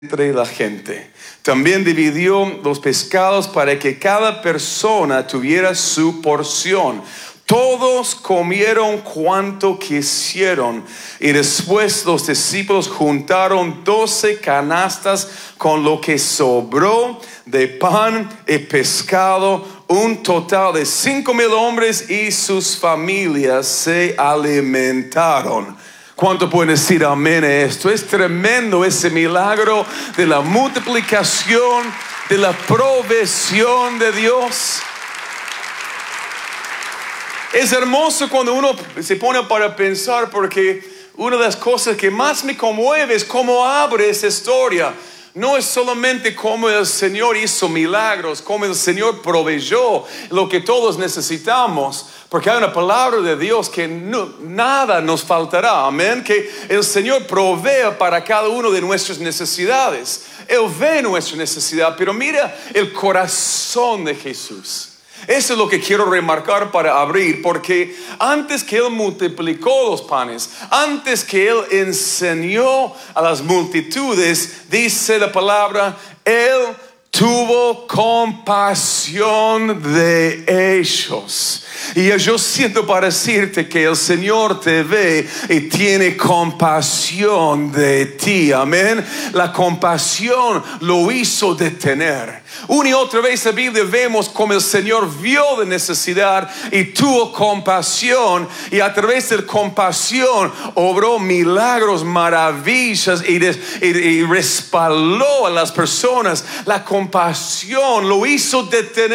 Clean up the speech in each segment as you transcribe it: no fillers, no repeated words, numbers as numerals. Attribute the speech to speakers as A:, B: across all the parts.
A: entre la gente. También dividió los pescados para que cada persona tuviera su porción. Todos comieron cuanto quisieron, y después los discípulos juntaron 12 canastas con lo que sobró de pan y pescado. Un total de 5,000 hombres y sus familias se alimentaron. ¿Cuánto pueden decir amén a esto? Es tremendo ese milagro de la multiplicación, de la provisión de Dios. Es hermoso cuando uno se pone para pensar, porque una de las cosas que más me conmueve es cómo abre esa historia. No es solamente cómo el Señor hizo milagros, cómo el Señor proveyó lo que todos necesitamos, porque hay una palabra de Dios que nada nos faltará, amén, que el Señor provee para cada uno de nuestras necesidades. Él ve nuestra necesidad, pero mira el corazón de Jesús. Eso es lo que quiero remarcar para abrir, porque antes que Él multiplicó los panes, antes que Él enseñó a las multitudes, dice la palabra, Él tuvo compasión de ellos. Y yo siento para decirte que el Señor te ve y tiene compasión de ti, amén. La compasión lo hizo detener. Una y otra vez en la Biblia vemos como el Señor vio de necesidad y tuvo compasión, y a través de la compasión obró milagros, maravillas y respaldó a las personas. La compasión lo hizo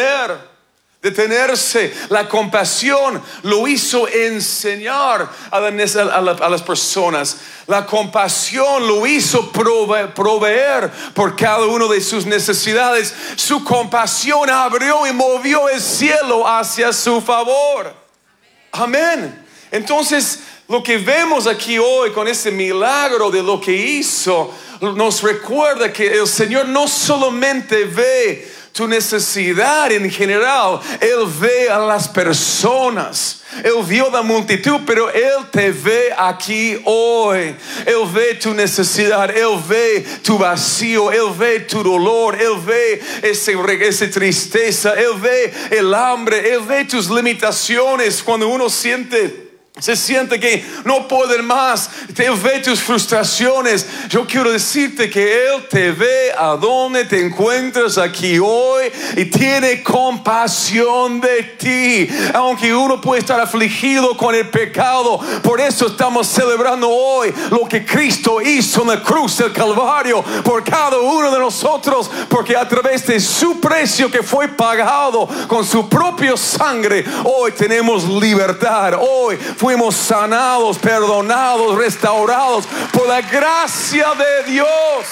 A: detenerse. La compasión lo hizo enseñar a las personas. La compasión lo hizo proveer por cada uno de sus necesidades. Su compasión abrió y movió el cielo hacia su favor. Amén. Entonces, lo que vemos aquí hoy con este milagro de lo que hizo, nos recuerda que el Señor no solamente ve tu necesidad en general, Él ve a las personas. Él vio la multitud, pero Él te ve aquí hoy. Él ve tu necesidad, Él ve tu vacío, Él ve tu dolor, Él ve esa tristeza, Él ve el hambre, Él ve tus limitaciones. Cuando uno se siente que no puede más, Él ve tus frustraciones. Yo quiero decirte que Él te ve a donde te encuentras aquí hoy y tiene compasión de ti. Aunque uno puede estar afligido con el pecado, por eso estamos celebrando hoy lo que Cristo hizo en la cruz del Calvario por cada uno de nosotros, porque a través de su precio que fue pagado con su propia sangre, hoy tenemos libertad. Hoy fuimos sanados, perdonados, restaurados por la gracia de Dios.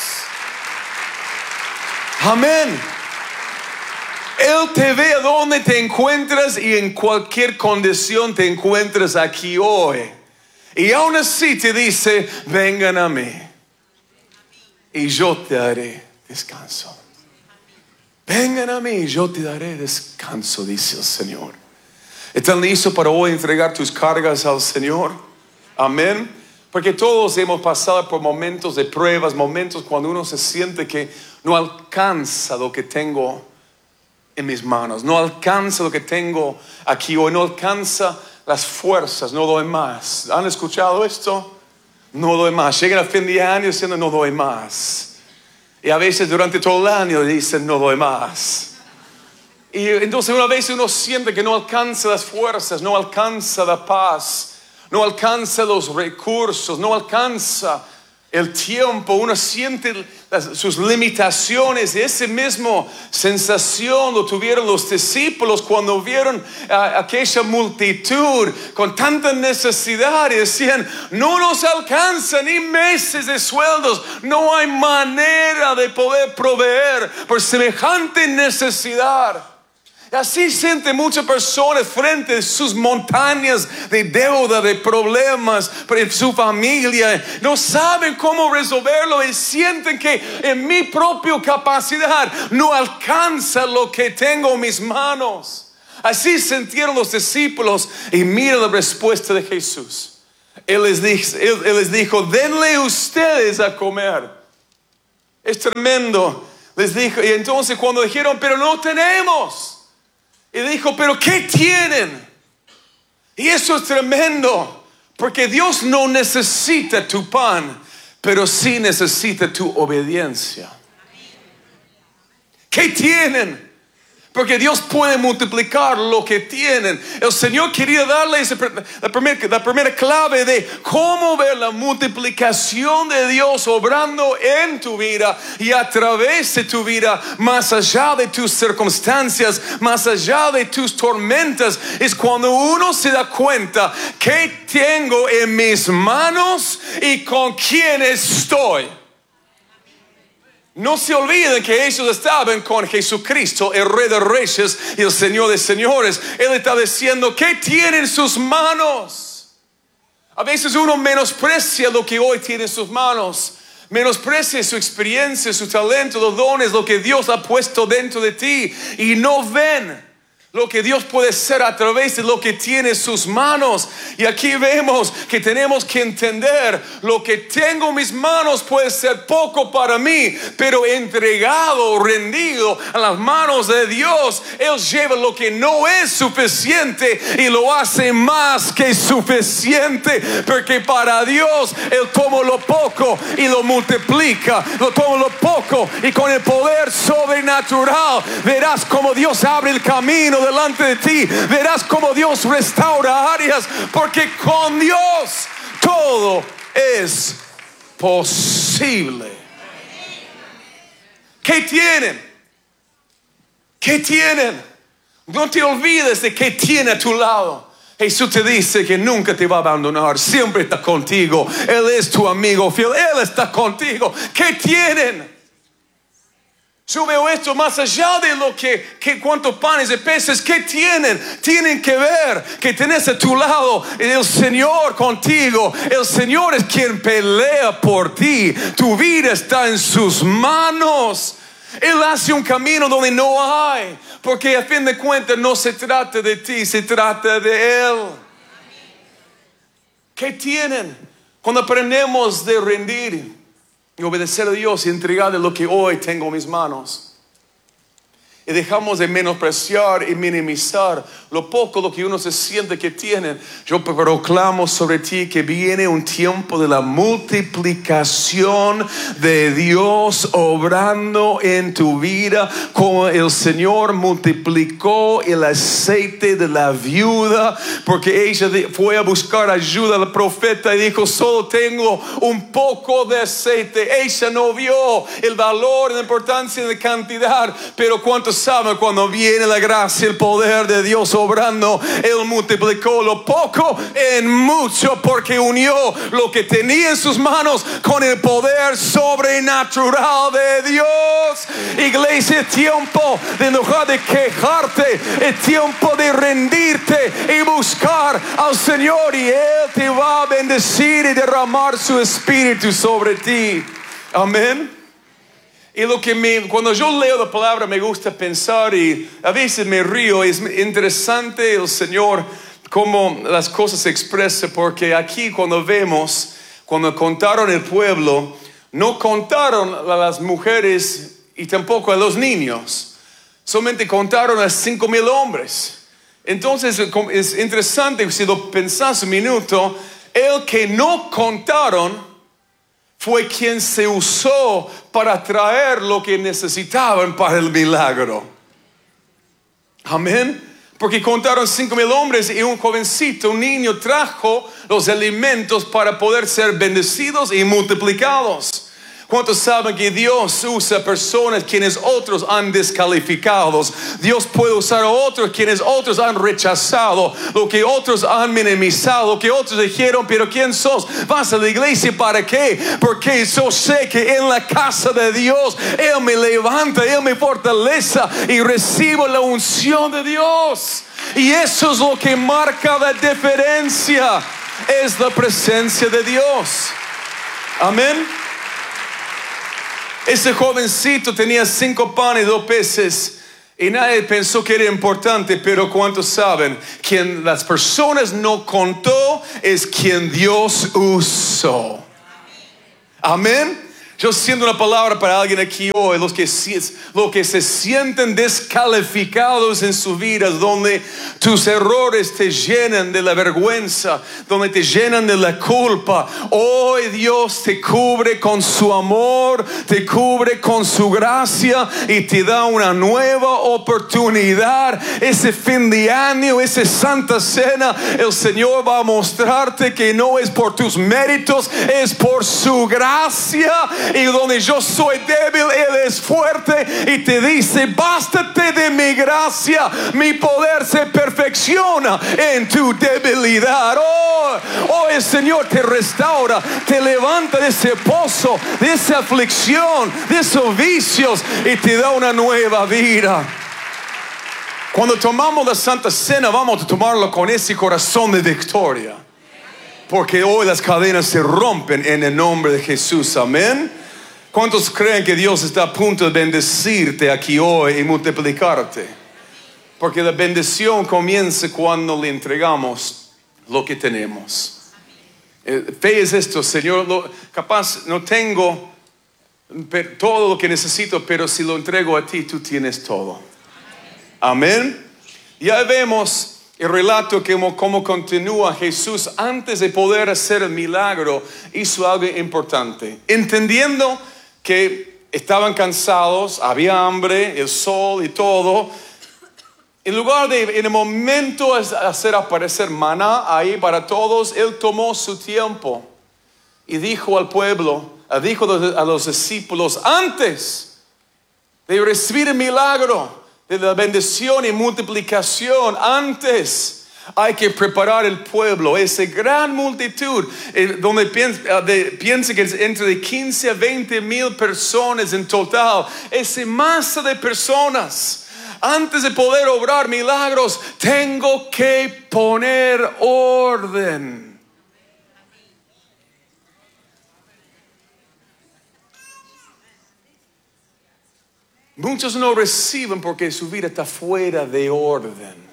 A: Amén. Él te ve a donde te encuentras y en cualquier condición te encuentras aquí hoy. Y aún así te dice, vengan a mí y yo te daré descanso. Vengan a mí y yo te daré descanso, dice el Señor. ¿Están listos para hoy entregar tus cargas al Señor? Amén. Porque todos hemos pasado por momentos de pruebas, momentos cuando uno se siente que no alcanza lo que tengo en mis manos, no alcanza lo que tengo aquí hoy, no alcanza las fuerzas, no doy más. ¿Han escuchado esto? No doy más. Llegan al fin de año diciendo no doy más. Y a veces durante todo el año dicen no doy más. Y entonces una vez uno siente que no alcanza las fuerzas, no alcanza la paz, no alcanza los recursos, no alcanza el tiempo. Uno siente sus limitaciones. Y esa misma sensación lo tuvieron los discípulos cuando vieron a aquella multitud con tanta necesidad y decían, no nos alcanza ni meses de sueldos, no hay manera de poder proveer por semejante necesidad. Así sienten muchas personas frente a sus montañas de deuda, de problemas en su familia. No saben cómo resolverlo y sienten que en mi propia capacidad no alcanza lo que tengo en mis manos. Así sintieron los discípulos, y mira la respuesta de Jesús. Él les dijo, denle ustedes a comer. Es tremendo. Les dijo, y entonces cuando dijeron, pero no tenemos. Y dijo, pero ¿qué tienen? Y eso es tremendo. Porque Dios no necesita tu pan, pero sí necesita tu obediencia. ¿Qué tienen? Porque Dios puede multiplicar lo que tienen. El Señor quería darle la primera clave de cómo ver la multiplicación de Dios obrando en tu vida y a través de tu vida, más allá de tus circunstancias, más allá de tus tormentas. Es cuando uno se da cuenta que tengo en mis manos y con quién estoy. No se olviden que ellos estaban con Jesucristo, el Rey de Reyes y el Señor de Señores. Él está diciendo, ¿qué tiene en sus manos? A veces uno menosprecia lo que hoy tiene en sus manos. Menosprecia su experiencia, su talento, los dones, lo que Dios ha puesto dentro de ti. Y no ven lo que Dios puede hacer a través de lo que tiene en sus manos. Y aquí vemos que tenemos que entender, lo que tengo en mis manos puede ser poco para mí, pero entregado, rendido a las manos de Dios, Él lleva lo que no es suficiente y lo hace más que suficiente. Porque para Dios Él toma lo poco y lo multiplica. Lo toma lo poco y con el poder sobrenatural verás como Dios abre el camino delante de ti. Verás como Dios restaura áreas, porque con Dios todo es posible. ¿Qué tienen? ¿Qué tienen? No te olvides de qué tiene a tu lado. Jesús te dice que nunca te va a abandonar, siempre está contigo. Él es tu amigo fiel, Él está contigo. ¿Qué tienen? Yo veo esto más allá de lo que cuántos panes y peces. ¿Qué tienen? Tienen que ver que tenés a tu lado el Señor contigo. El Señor es quien pelea por ti. Tu vida está en sus manos. Él hace un camino donde no hay, porque a fin de cuentas no se trata de ti, se trata de Él. ¿Qué tienen? Cuando aprendemos de rendir y obedecer a Dios y entregarle lo que hoy tengo en mis manos, y dejamos de menospreciar y minimizar lo poco, lo que uno se siente que tiene, yo proclamo sobre ti que viene un tiempo de la multiplicación de Dios obrando en tu vida, como el Señor multiplicó el aceite de la viuda, porque ella fue a buscar ayuda al profeta y dijo, solo tengo un poco de aceite. Ella no vio el valor, la importancia de cantidad, pero ¿cuántos saben? Cuando viene la gracia, el poder de Dios obrando, Él multiplicó lo poco en mucho, porque unió lo que tenía en sus manos con el poder sobrenatural de Dios. Iglesia, es tiempo de dejar de quejarte, es tiempo de rendirte y buscar al Señor, y Él te va a bendecir y derramar su espíritu sobre ti. Amén. Y cuando yo leo la palabra me gusta pensar, y a veces me río. Es interesante el Señor cómo las cosas se expresan, porque aquí cuando contaron el pueblo, no contaron a las mujeres y tampoco a los niños, solamente contaron a 5,000 hombres. Entonces es interesante, si lo pensás un minuto, el que no contaron fue quien se usó para traer lo que necesitaban para el milagro. Amén. Porque contaron 5,000 hombres y un jovencito, un niño, trajo los alimentos para poder ser bendecidos y multiplicados. ¿Cuántos saben que Dios usa personas quienes otros han descalificado? Dios puede usar a otros quienes otros han rechazado, lo que otros han minimizado, lo que otros dijeron, pero ¿quién sos? ¿Vas a la iglesia para qué? Porque yo sé que en la casa de Dios Él me levanta, Él me fortalece y recibo la unción de Dios. Y eso es lo que marca la diferencia, es la presencia de Dios. Amén. Ese jovencito tenía 5 panes y 2 peces y nadie pensó que era importante, pero ¿cuántos saben? Quien las personas no contó es quien Dios usó. Amén. Yo siento una palabra para alguien aquí hoy, los que se sienten descalificados en su vida, donde tus errores te llenan de la vergüenza, donde te llenan de la culpa. Hoy Dios te cubre con su amor, te cubre con su gracia y te da una nueva oportunidad. Ese fin de año, esa Santa Cena, el Señor va a mostrarte que no es por tus méritos, es por su gracia. Y donde yo soy débil, Él es fuerte y te dice: bástate de mi gracia, mi poder se perfecciona en tu debilidad. Oh, el Señor te restaura, te levanta de ese pozo, de esa aflicción, de esos vicios y te da una nueva vida. Cuando tomamos la Santa Cena, vamos a tomarlo con ese corazón de victoria, porque hoy las cadenas se rompen en el nombre de Jesús. Amén. ¿Cuántos creen que Dios está a punto de bendecirte aquí hoy y multiplicarte? Porque la bendición comienza cuando le entregamos lo que tenemos. Fe es esto: Señor, capaz no tengo todo lo que necesito, pero si lo entrego a ti, tú tienes todo. Amén. Ya vemos el relato que cómo continúa Jesús. Antes de poder hacer el milagro, hizo algo importante. Entendiendo que estaban cansados, había hambre, el sol y todo. En lugar de en el momento hacer aparecer maná ahí para todos, Él tomó su tiempo y dijo al pueblo, dijo a los discípulos: antes de recibir el milagro de la bendición y multiplicación, antes hay que preparar el pueblo, esa gran multitud, donde piensa que es entre 15 a 20 mil personas en total, esa masa de personas. Antes de poder obrar milagros, tengo que poner orden. Muchos no reciben porque su vida está fuera de orden.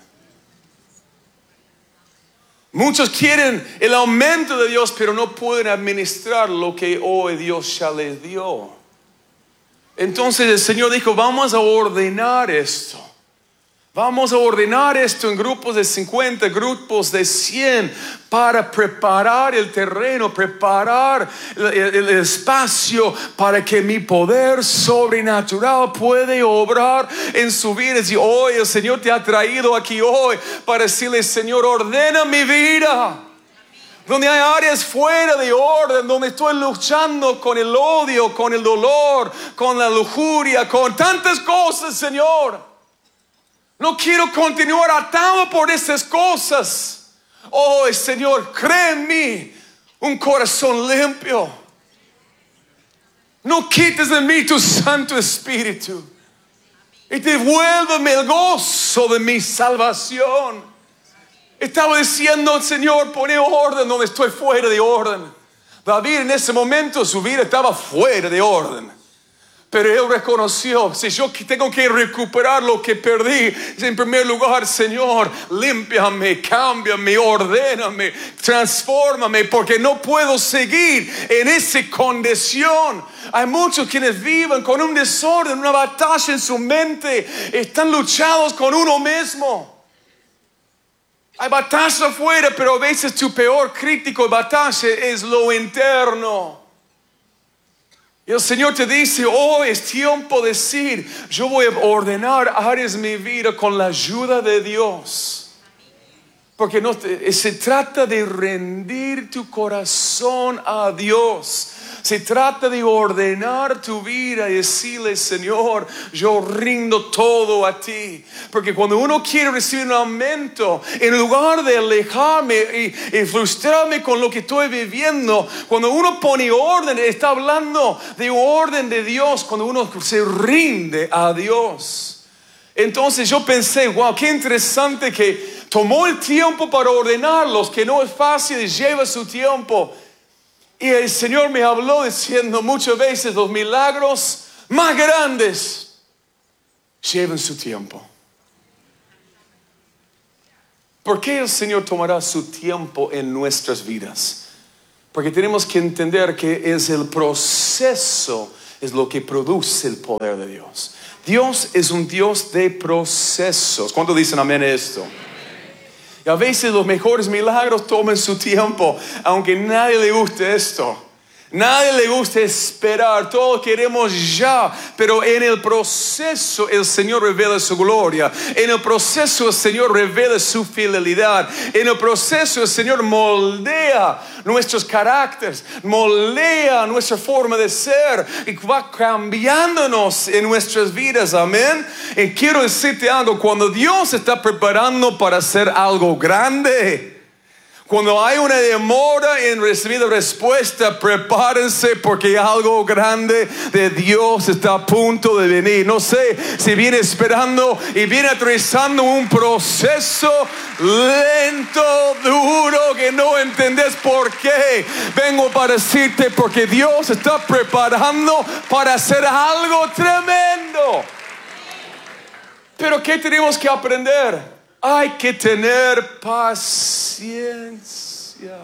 A: Muchos quieren el aumento de Dios, pero no pueden administrar lo que hoy Dios ya les dio. Entonces el Señor dijo: vamos a ordenar esto. Vamos a ordenar esto en grupos de 50, grupos de 100, para preparar el terreno, preparar el espacio para que mi poder sobrenatural puede obrar en su vida. Y hoy el Señor te ha traído aquí hoy para decirle: Señor, ordena mi vida. Donde hay áreas fuera de orden, donde estoy luchando con el odio, con el dolor, con la lujuria, con tantas cosas, Señor. No quiero continuar atado por esas cosas. Oh, Señor, crea en mí un corazón limpio. No quites de mí tu Santo Espíritu. Y devuélveme el gozo de mi salvación. Estaba diciendo: Señor, pone orden donde estoy fuera de orden. David en ese momento su vida estaba fuera de orden. Pero él reconoció: si yo tengo que recuperar lo que perdí, en primer lugar, Señor, límpiame, cámbiame, ordéname, transfórmame, porque no puedo seguir en esa condición. Hay muchos quienes viven con un desorden, una batalla en su mente, están luchados con uno mismo. Hay batalla afuera, pero a veces tu peor crítico de batalla es lo interno. Y el Señor te dice: hoy es tiempo de decir: yo voy a ordenar áreas de mi vida con la ayuda de Dios. Porque se trata de rendir tu corazón a Dios. Se trata de ordenar tu vida y decirle: Señor, yo rindo todo a ti. Porque cuando uno quiere recibir un aumento, en lugar de alejarme y frustrarme con lo que estoy viviendo, cuando uno pone orden, está hablando de orden de Dios, cuando uno se rinde a Dios. Entonces yo pensé: wow, qué interesante que tomó el tiempo para ordenarlos, que no es fácil, lleva su tiempo. Y el Señor me habló diciendo: muchas veces los milagros más grandes llevan su tiempo. ¿Por qué el Señor tomará su tiempo en nuestras vidas? Porque tenemos que entender que es el proceso, es lo que produce el poder de Dios. Dios es un Dios de procesos. ¿Cuántos dicen amén a esto? Y a veces los mejores milagros toman su tiempo, aunque nadie le guste esto. Nadie le gusta esperar, todos queremos ya, pero en el proceso el Señor revela su gloria, en el proceso el Señor revela su fidelidad, en el proceso el Señor moldea nuestros caracteres, moldea nuestra forma de ser y va cambiándonos en nuestras vidas, amén. Y quiero decirte algo, cuando Dios está preparando para hacer algo grande, cuando hay una demora en recibir la respuesta, prepárense porque algo grande de Dios está a punto de venir. No sé si viene esperando y viene atravesando un proceso lento, duro, que no entendés por qué. Vengo para decirte porque Dios está preparando para hacer algo tremendo. Pero ¿qué tenemos que aprender? Hay que tener paciencia.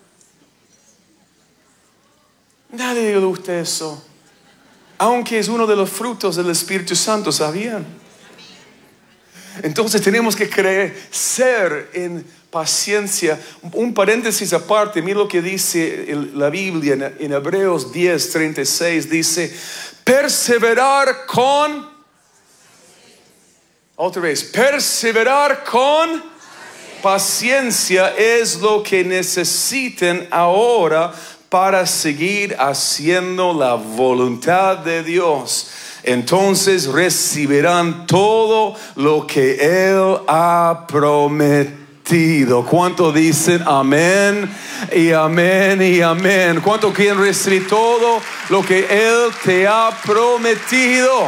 A: Nadie le gusta eso. Aunque es uno de los frutos del Espíritu Santo, ¿sabían? Entonces tenemos que crecer en paciencia. Un paréntesis aparte, mira lo que dice la Biblia en Hebreos 10:36. Dice, perseverar con... Otra vez, perseverar con paciencia es lo que necesitan ahora para seguir haciendo la voluntad de Dios. Entonces recibirán todo lo que Él ha prometido. ¿Cuántos dicen amén y amén y amén? ¿Cuántos quieren recibir todo lo que Él te ha prometido?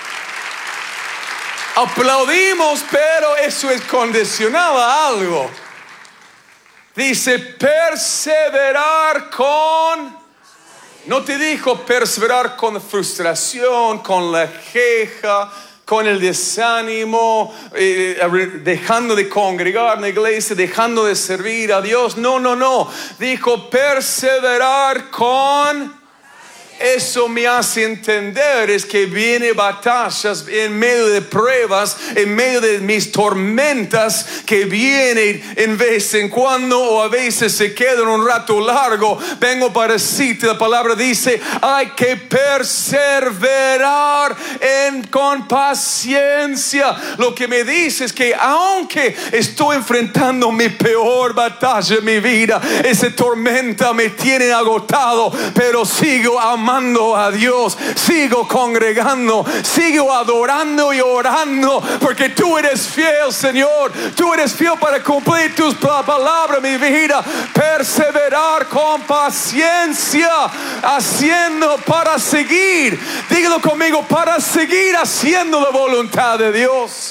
A: Aplaudimos, pero eso es condicionado a algo. Dice perseverar con... No te dijo perseverar con frustración, con la queja, con el desánimo, dejando de congregar en la iglesia, dejando de servir a Dios. No. Dijo perseverar con... Eso me hace entender es que viene batallas en medio de pruebas, en medio de mis tormentas que vienen en vez en cuando o a veces se quedan un rato largo. Vengo para decirte, la palabra dice, hay que perseverar con paciencia. Lo que me dice es que aunque estoy enfrentando mi peor batalla en mi vida, esa tormenta me tiene agotado, pero sigo amando a Dios, sigo congregando, sigo adorando y orando, porque tú eres fiel, Señor. Tú eres fiel para cumplir tus palabras, mi vida. Perseverar con paciencia, haciendo para seguir. Dígalo conmigo, para seguir haciendo la voluntad de Dios.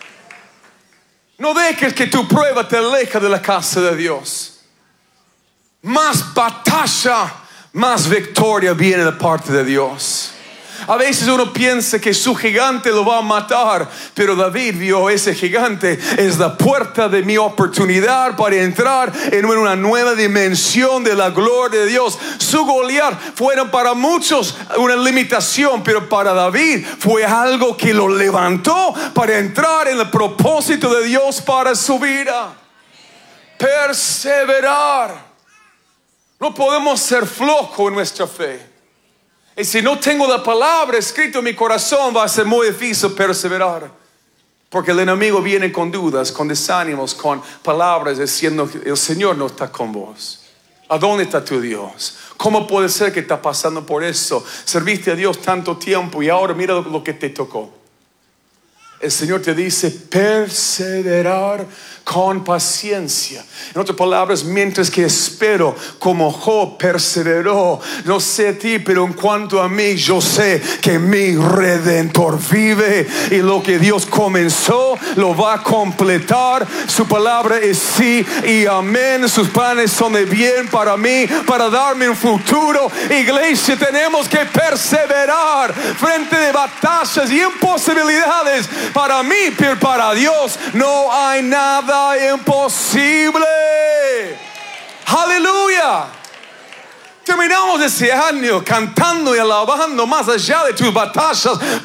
A: No dejes que tu prueba te aleje de la casa de Dios. Más batalla, más victoria viene de parte de Dios. A veces uno piensa que su gigante lo va a matar, pero David vio ese gigante es la puerta de mi oportunidad para entrar en una nueva dimensión de la gloria de Dios. Su Goliat fueron para muchos una limitación, pero para David fue algo que lo levantó para entrar en el propósito de Dios para su vida. Perseverar. No podemos ser flojos en nuestra fe. Y si no tengo la palabra escrita en mi corazón, va a ser muy difícil perseverar. Porque el enemigo viene con dudas, con desánimos, con palabras diciendo el Señor no está con vos. ¿A dónde está tu Dios? ¿Cómo puede ser que está pasando por eso? Serviste a Dios tanto tiempo y ahora mira lo que te tocó. El Señor te dice perseverar con paciencia. En otras palabras, mientras que espero, como Job perseveró. No sé a ti, pero en cuanto a mí, yo sé que mi Redentor vive y lo que Dios comenzó lo va a completar. Su palabra es sí y amén. Sus planes son de bien para mí, para darme un futuro. Iglesia, tenemos que perseverar frente de batallas y imposibilidades. Para mí, pero para Dios no hay nada imposible. Aleluya. Terminamos ese año cantando y alabando más allá de tus batallas,